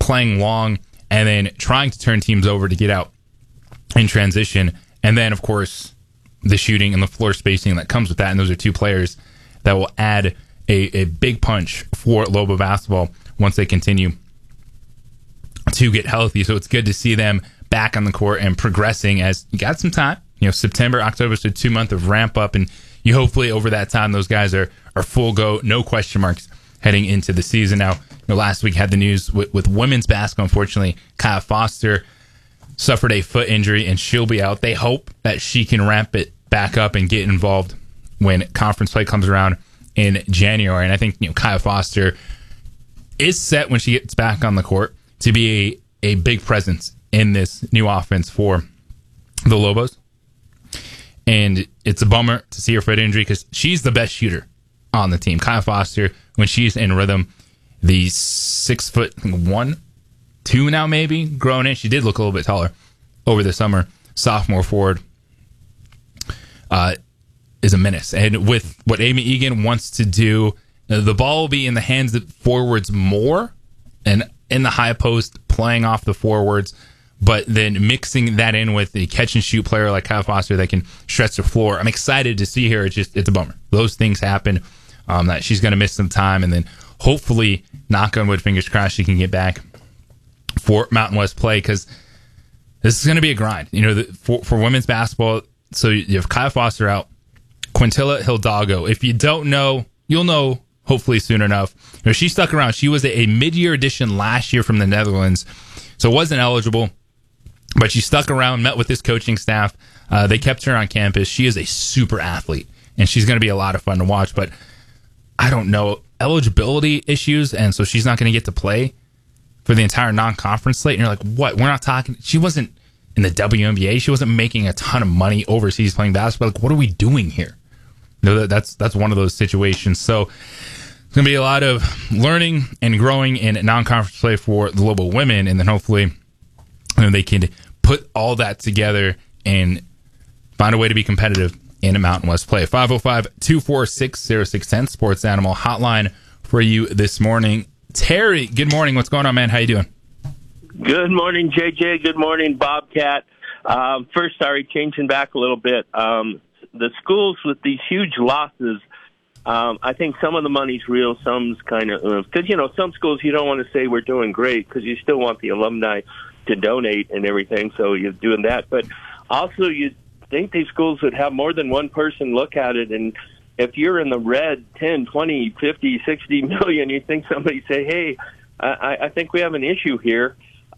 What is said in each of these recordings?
playing long, and then trying to turn teams over to get out in transition. And then, of course, the shooting and the floor spacing that comes with that. And those are two players that will add a big punch for Lobo basketball once they continue to get healthy. So it's good to see them back on the court and progressing as you got some time. September, October, so 2 months of ramp up, and you hopefully over that time those guys are full go, no question marks heading into the season. Now, last week had the news with women's basketball. Unfortunately, Kaya Foster suffered a foot injury and she'll be out. They hope that she can ramp it back up and get involved when conference play comes around in January. And I think Kaya Foster is set when she gets back on the court to be a big presence in this new offense for the Lobos. And it's a bummer to see her foot injury because she's the best shooter on the team. Kaya Foster, when she's in rhythm, the 6'1", 2 now maybe, grown in. She did look a little bit taller over the summer. Sophomore forward is a menace. And with what Amy Egan wants to do, the ball will be in the hands of forwards more and in the high post playing off the forwards, but then mixing that in with a catch-and-shoot player like Kyle Foster that can stretch the floor. I'm excited to see her. It's a bummer. Those things happen. That she's going to miss some time, and then hopefully, knock on wood, fingers crossed, she can get back for Mountain West play because this is going to be a grind. For women's basketball, so you have Kyle Foster out, Quintilla Hidalgo. If you don't know, you'll know hopefully soon enough. She stuck around. She was a mid-year addition last year from the Netherlands, so wasn't eligible. But she stuck around, met with this coaching staff. They kept her on campus. She is a super athlete, and she's going to be a lot of fun to watch. But I don't know, eligibility issues, and so she's not going to get to play for the entire non-conference slate. And you're like, what? We're not talking. She wasn't in the WNBA. She wasn't making a ton of money overseas playing basketball. Like, what are we doing here? That's one of those situations. So it's going to be a lot of learning and growing in non-conference play for the Lobo women, and then hopefully they can put all that together and find a way to be competitive in a Mountain West play. 505-246-0610, Sports Animal Hotline for you this morning. Terry, good morning. What's going on, man? How you doing? Good morning, JJ. Good morning, Bobcat. First, changing back a little bit. The schools with these huge losses, I think some of the money's real, some's kind of, because, some schools you don't want to say we're doing great because you still want the alumni to donate and everything, so you're doing that. But also you think these schools would have more than one person look at it, and if you're in the red 10, 20, 50, 60 million, you think somebody say, hey, I think we have an issue here.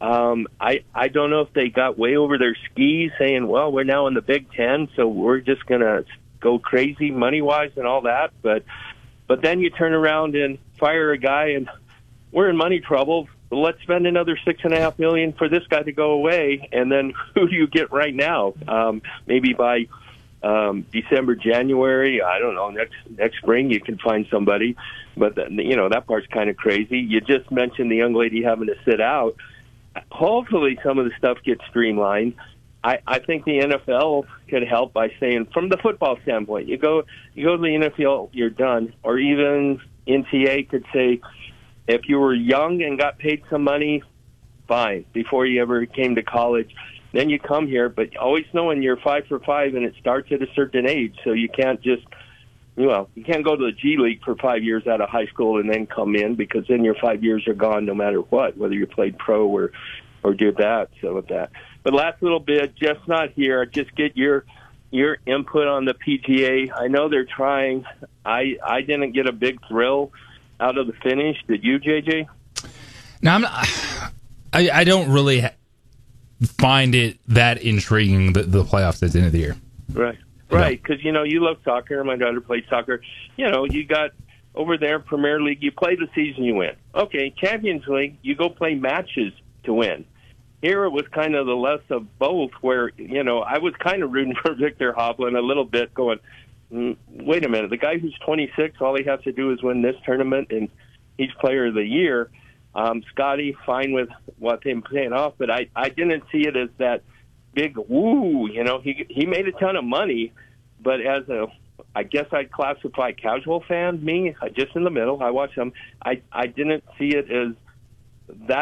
I don't know if they got way over their skis saying, well, we're now in the Big Ten, so we're just going to go crazy money-wise and all that. But then you turn around and fire a guy, and we're in money trouble. Let's spend another $6.5 million for this guy to go away, and then who do you get right now? Maybe by December, January, I don't know, next spring you can find somebody. But that part's kind of crazy. You just mentioned the young lady having to sit out. Hopefully some of the stuff gets streamlined. I think the NFL could help by saying, from the football standpoint, you go to the NFL, you're done. Or even NCAA could say, if you were young and got paid some money, fine, before you ever came to college. Then you come here, but always knowing you're 5 for 5 and it starts at a certain age. So you can't just, you can't go to the G League for 5 years out of high school and then come in, because then your 5 years are gone no matter what, whether you played pro or did that. So with that. But last little bit, Jeff's not here. Just get your input on the PGA. I know they're trying. I didn't get a big thrill out of the finish. Did you, JJ? No, I don't really find it that intriguing, the playoffs at the end of the year. Right. Because, you love soccer. My daughter plays soccer. You got over there, Premier League, you play the season, you win. Okay, Champions League, you go play matches to win. Here it was kind of the less of both, where, I was kind of rooting for Victor Hovland a little bit, going, wait a minute, the guy who's 26, all he has to do is win this tournament, and he's player of the year. Scotty, fine with what they're paying off, but I didn't see it as that big woo. He made a ton of money, but as I guess I'd classify casual fan, just in the middle, I watch him. I didn't see it as that